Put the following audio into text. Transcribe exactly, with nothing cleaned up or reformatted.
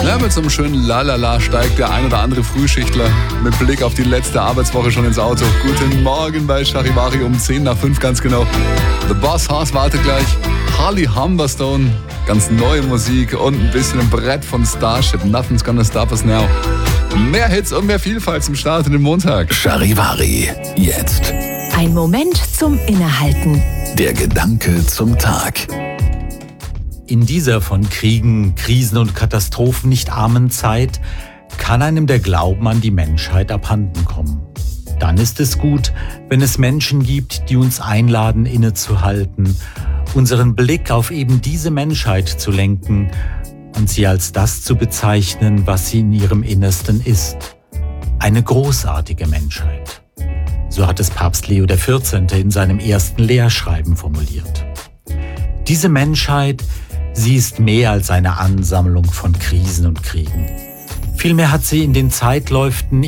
Ja, mit so einem schönen Lalala steigt der ein oder andere Frühschichtler mit Blick auf die letzte Arbeitswoche schon ins Auto. Guten Morgen bei Charivari um zehn nach fünf ganz genau. The Boss House wartet gleich. Harley Humberstone, ganz neue Musik und ein bisschen ein Brett von Starship. Nothing's gonna stop us now. Mehr Hits und mehr Vielfalt zum Start in den Montag. Charivari, jetzt. Ein Moment zum Innehalten. Der Gedanke zum Tag. In dieser von Kriegen, Krisen und Katastrophen nicht armen Zeit kann einem der Glauben an die Menschheit abhanden kommen. Dann ist es gut, wenn es Menschen gibt, die uns einladen, innezuhalten, unseren Blick auf eben diese Menschheit zu lenken und sie als das zu bezeichnen, was sie in ihrem Innersten ist. Eine großartige Menschheit. So hat es Papst Leo der vierzehnte in seinem ersten Lehrschreiben formuliert. Diese Menschheit, sie ist mehr als eine Ansammlung von Krisen und Kriegen. Vielmehr hat sie in den Zeitläuften